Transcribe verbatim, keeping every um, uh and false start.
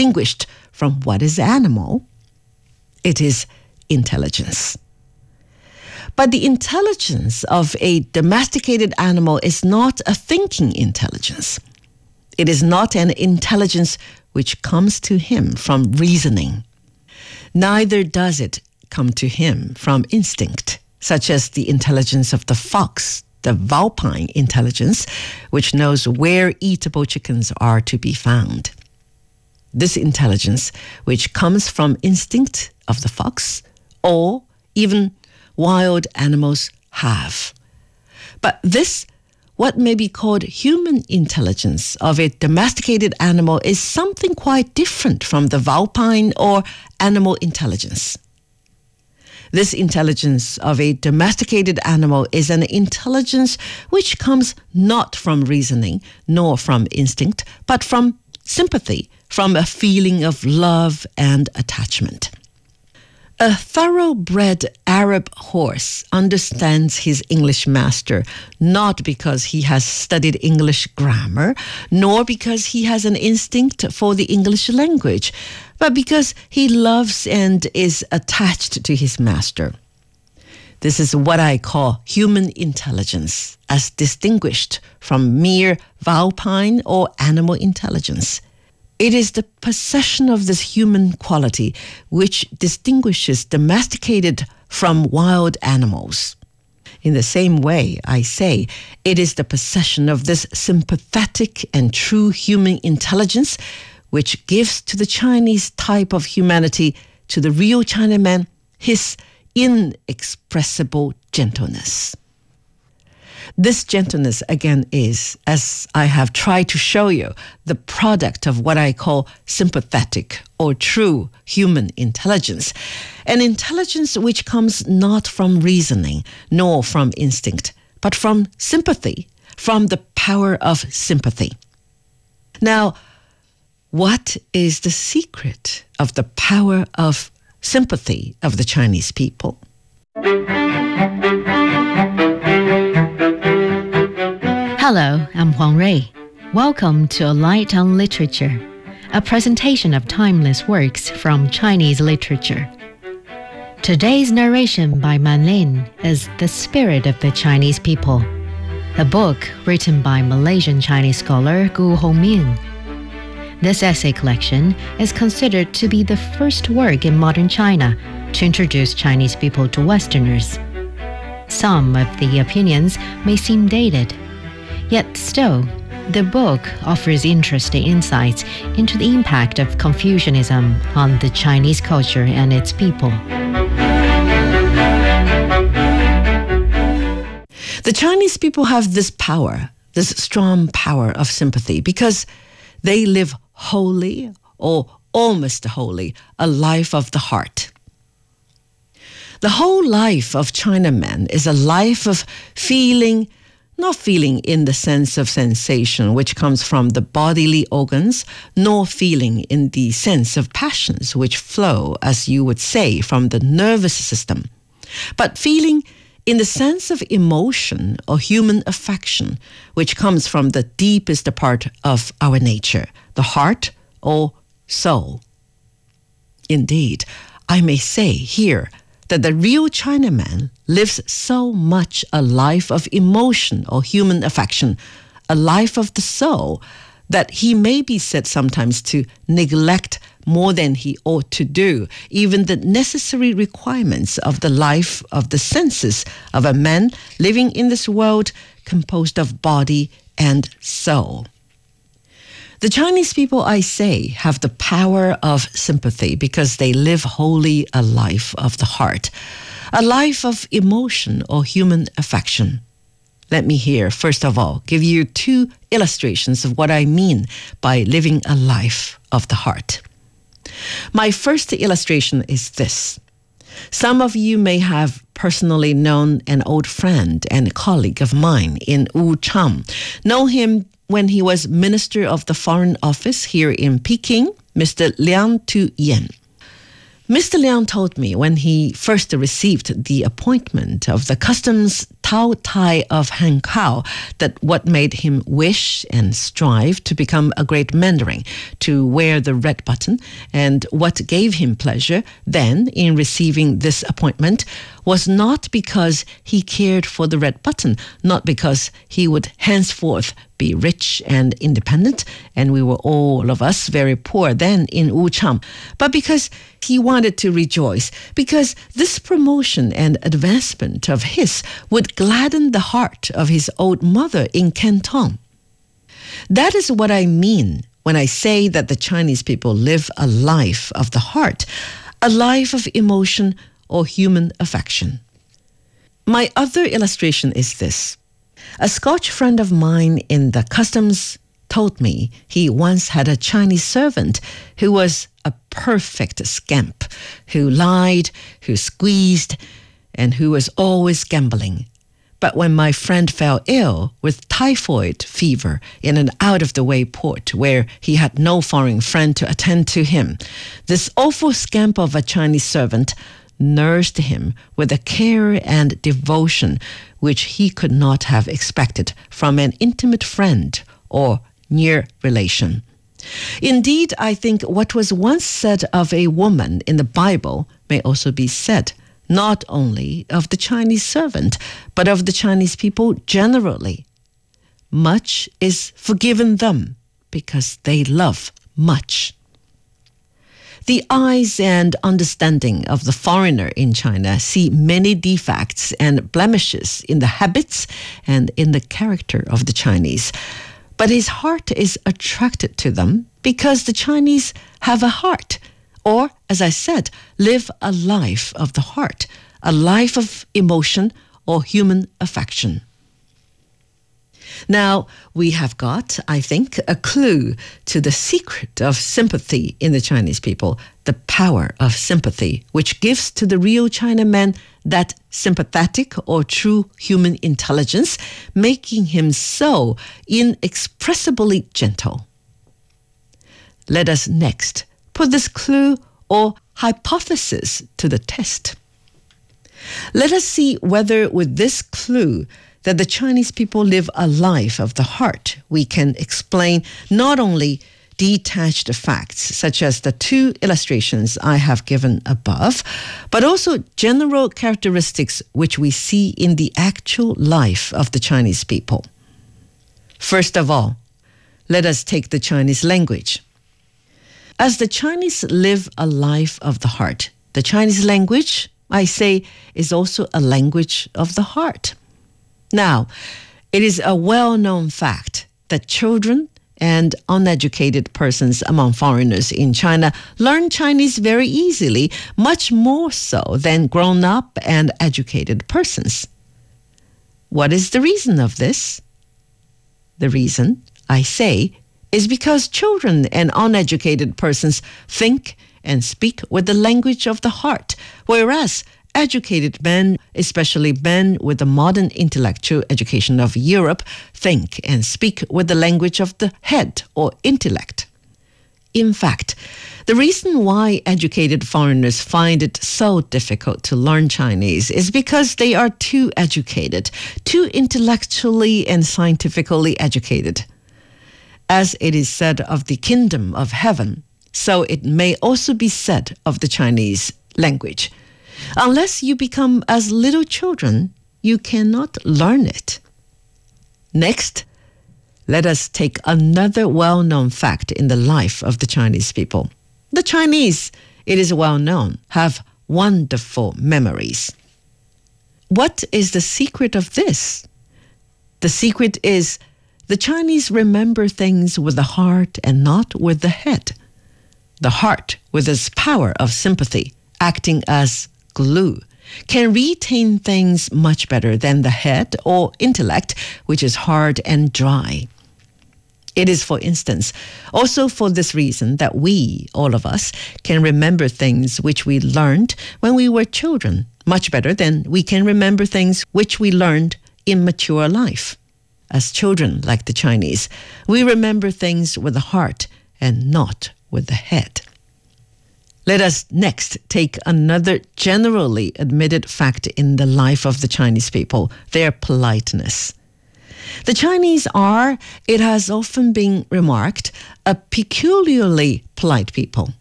distinguished from what is animal. It is intelligence. But the intelligence of a domesticated animal is not a thinking intelligence. It is not an intelligence which comes to him from reasoning. Neither does it come to him from instinct, such as the intelligence of the fox, the vulpine intelligence, which knows where eatable chickens are to be found. This intelligence, which comes from instinct of the fox, or even wild animals have. But this, what may be called human intelligence of a domesticated animal, is something quite different from the vulpine or animal intelligence. This intelligence of a domesticated animal is an intelligence which comes not from reasoning nor from instinct, but from sympathy, from a feeling of love and attachment. A thoroughbred Arab horse understands his English master not because he has studied English grammar, nor because he has an instinct for the English language, but because he loves and is attached to his master. This is what I call human intelligence, as distinguished from mere vulpine or animal intelligence. It is the possession of this human quality which distinguishes domesticated from wild animals. In the same way, I say, it is the possession of this sympathetic and true human intelligence which gives to the Chinese type of humanity, to the real Chinaman, his inexpressible gentleness. This gentleness, again, is, as I have tried to show you, the product of what I call sympathetic or true human intelligence, an intelligence which comes not from reasoning nor from instinct, but from sympathy, from the power of sympathy. Now, what is the secret of the power of sympathy of the Chinese people? Hello, I'm Huang Rui. Welcome to A Light on Literature, a presentation of timeless works from Chinese literature. Today's narration by Man Lin is The Spirit of the Chinese People, a book written by Malaysian Chinese scholar Gu Hongming. This essay collection is considered to be the first work in modern China to introduce Chinese people to Westerners. Some of the opinions may seem dated, yet still, the book offers interesting insights into the impact of Confucianism on the Chinese culture and its people. The Chinese people have this power, this strong power of sympathy, because they live wholly, or almost wholly, a life of the heart. The whole life of Chinaman is a life of feeling, not feeling in the sense of sensation which comes from the bodily organs, nor feeling in the sense of passions which flow, as you would say, from the nervous system, but feeling in the sense of emotion or human affection, which comes from the deepest part of our nature, the heart or soul. Indeed, I may say here that the real Chinaman lives so much a life of emotion or human affection, a life of the soul, that he may be said sometimes to neglect more than he ought to do, even the necessary requirements of the life of the senses of a man living in this world composed of body and soul. The Chinese people, I say, have the power of sympathy because they live wholly a life of the heart, a life of emotion or human affection. Let me here, first of all, give you two illustrations of what I mean by living a life of the heart. My first illustration is this. Some of you may have personally known an old friend and colleague of mine in Wuchang. Know him when he was Minister of the Foreign Office here in Peking, Mister Liang Tuyen. Mister Liang told me when he first received the appointment of the customs Tao Tai of Hankow that what made him wish and strive to become a great Mandarin, to wear the red button, and what gave him pleasure then in receiving this appointment was not because he cared for the red button, not because he would henceforth be rich and independent, and we were all of us very poor then in Wuchang, but because he wanted to rejoice, because this promotion and advancement of his would gladden the heart of his old mother in Canton. That is what I mean when I say that the Chinese people live a life of the heart, a life of emotion or human affection. My other illustration is this. A Scotch friend of mine in the customs told me he once had a Chinese servant who was a perfect scamp, who lied, who squeezed, and who was always gambling. But when my friend fell ill with typhoid fever in an out-of-the-way port where he had no foreign friend to attend to him, this awful scamp of a Chinese servant nursed him with a care and devotion which he could not have expected from an intimate friend or near relation. Indeed, I think what was once said of a woman in the Bible may also be said not only of the Chinese servant, but of the Chinese people generally. Much is forgiven them because they love much. The eyes and understanding of the foreigner in China see many defects and blemishes in the habits and in the character of the Chinese. But his heart is attracted to them because the Chinese have a heart, or, as I said, live a life of the heart, a life of emotion or human affection. Now, we have got, I think, a clue to the secret of sympathy in the Chinese people, the power of sympathy, which gives to the real Chinaman that sympathetic or true human intelligence, making him so inexpressibly gentle. Let us next put this clue or hypothesis to the test. Let us see whether with this clue that the Chinese people live a life of the heart, we can explain not only detached facts, such as the two illustrations I have given above, but also general characteristics which we see in the actual life of the Chinese people. First of all, let us take the Chinese language. As the Chinese live a life of the heart, the Chinese language, I say, is also a language of the heart. Now, it is a well-known fact that children and uneducated persons among foreigners in China learn Chinese very easily, much more so than grown-up and educated persons. What is the reason of this? The reason, I say, is because children and uneducated persons think and speak with the language of the heart, whereas educated men, especially men with the modern intellectual education of Europe, think and speak with the language of the head or intellect. In fact, the reason why educated foreigners find it so difficult to learn Chinese is because they are too educated, too intellectually and scientifically educated. As it is said of the kingdom of heaven, so it may also be said of the Chinese language. Unless you become as little children, you cannot learn it. Next, let us take another well-known fact in the life of the Chinese people. The Chinese, it is well known, have wonderful memories. What is the secret of this? The secret is the Chinese remember things with the heart and not with the head. The heart, with its power of sympathy, acting as glue, can retain things much better than the head or intellect, which is hard and dry. It is, for instance, also for this reason that we, all of us, can remember things which we learned when we were children much better than we can remember things which we learned in mature life. As children, like the Chinese, we remember things with the heart and not with the head. Let us next take another generally admitted fact in the life of the Chinese people, their politeness. The Chinese are, it has often been remarked, a peculiarly polite people.